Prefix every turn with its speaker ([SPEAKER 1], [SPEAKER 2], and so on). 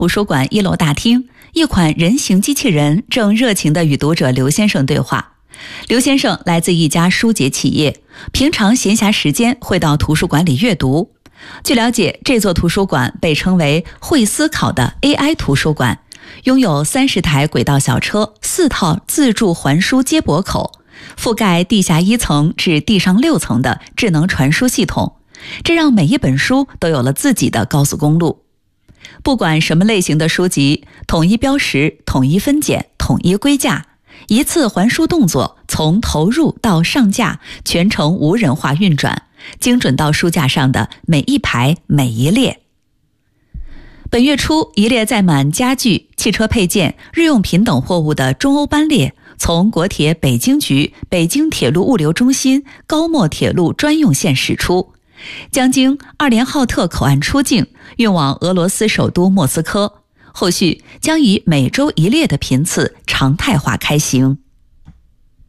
[SPEAKER 1] 图书馆1楼大厅，一款人形机器人正热情地与读者刘先生对话。刘先生来自一家书籍企业，平常闲暇时间会到图书馆里阅读。据了解，这座图书馆被称为会思考的 AI 图书馆，拥有30台轨道小车、4套自助还书接驳口，覆盖地下1层至地上6层的智能传输系统，这让每一本书都有了自己的高速公路。不管什么类型的书籍，统一标识、统一分拣、统一归架，一次还书动作从投入到上架全程无人化运转，精准到书架上的每一排每一列。本月初，一列载满家具、汽车配件、日用品等货物的中欧班列从国铁北京局北京铁路物流中心高墨铁路专用线驶出，将经2连浩特口岸出境，运往俄罗斯首都莫斯科，后续将以每周1列的频次常态化开行。